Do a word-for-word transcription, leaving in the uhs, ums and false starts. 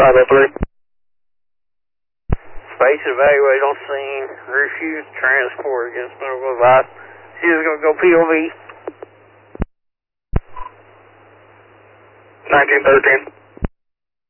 five oh three. Space evaluate on scene. Refuse transport against medical advice. She's going to go P O V. nineteen thirteen.